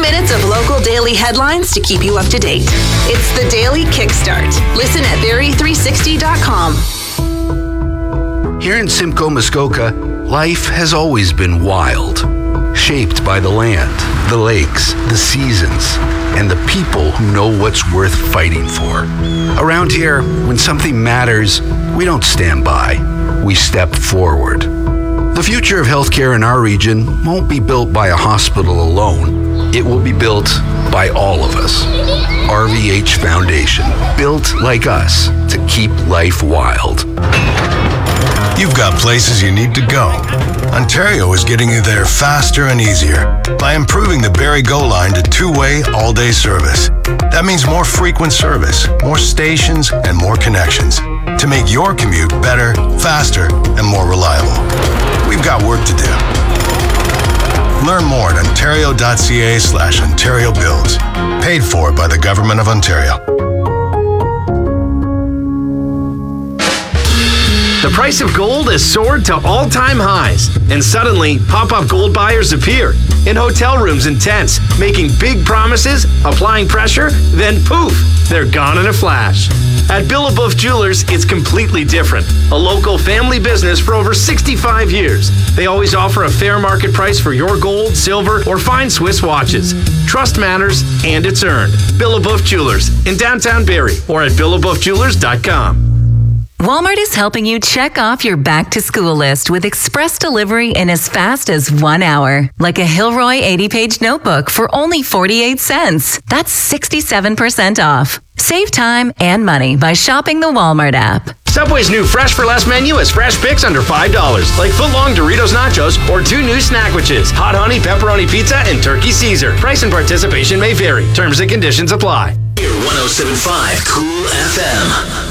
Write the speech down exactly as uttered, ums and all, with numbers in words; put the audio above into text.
minutes of local daily headlines to keep you up to date. It's the Daily Kickstart. Listen at barrie three sixty dot com. Here in Simcoe, Muskoka, life has always been wild, shaped by the land, the lakes, the seasons, and the people who know what's worth fighting for. Around here, when something matters, we don't stand by, we step forward. The future of healthcare in our region won't be built by a hospital alone. It will be built by all of us. R V H Foundation, built like us to keep life wild. You've got places you need to go. Ontario is getting you there faster and easier by improving the Barrie Go line to two-way, all-day service. That means more frequent service, more stations, and more connections to make your commute better, faster, and more reliable. We've got work to do. Learn more at ontario.ca slash Ontario Builds. Paid for by the Government of Ontario. The price of gold has soared to all-time highs, and suddenly, pop-up gold buyers appear in hotel rooms and tents, making big promises, applying pressure, then poof, they're gone in a flash. At Billabong Jewelers, it's completely different. A local family business for over sixty-five years. They always offer a fair market price for your gold, silver, or fine Swiss watches. Trust matters, and it's earned. Billabong Jewelers in downtown Barrie or at billabong jewelers dot com. Walmart is helping you check off your back-to-school list with express delivery in as fast as one hour. Like a Hilroy eighty-page notebook for only forty-eight cents. That's sixty-seven percent off. Save time and money by shopping the Walmart app. Subway's new Fresh for Less menu has fresh picks under five dollars, like foot-long Doritos Nachos or two new Snackwitches, hot honey pepperoni pizza and turkey Caesar. Price and participation may vary. Terms and conditions apply. Here, one oh seven point five Cool F M.